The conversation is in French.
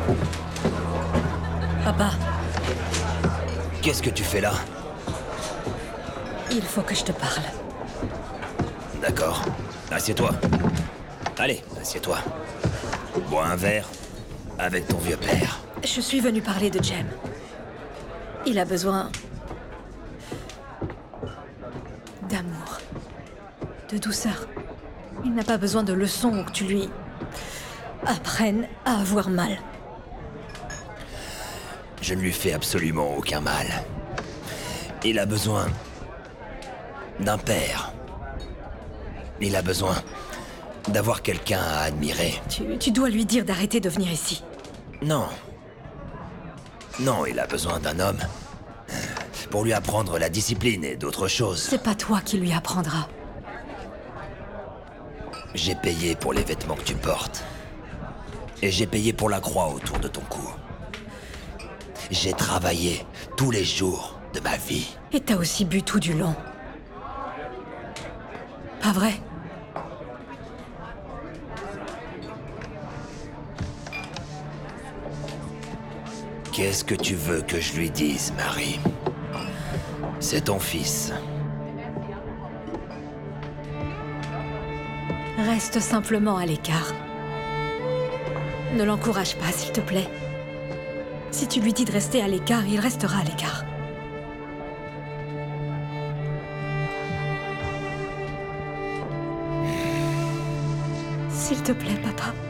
Papa, Qu'est-ce que tu fais là? il faut que je te parle. D'accord. Assieds-toi. Allez, assieds-toi. Bois un verre avec ton vieux père. Je suis venue parler de Jem. Il a besoin... d'amour. De douceur. Il n'a pas besoin de leçons ou que tu lui... apprennes à avoir mal. Je ne lui fais absolument aucun mal. Il a besoin d'un père. Il a besoin d'avoir quelqu'un à admirer. Tu dois lui dire d'arrêter de venir ici. Non. Non, il a besoin d'un homme. Pour lui apprendre la discipline et d'autres choses. C'est pas toi qui lui apprendras. J'ai payé pour les vêtements que tu portes. Et j'ai payé pour la croix autour de ton cou. J'ai travaillé tous les jours de ma vie. Et t'as aussi bu tout du long. Pas vrai? Qu'est-ce que tu veux que je lui dise, Marie? C'est ton fils. Reste simplement à l'écart. Ne l'encourage pas, s'il te plaît. Si tu lui dis de rester à l'écart, il restera à l'écart. S'il te plaît, papa.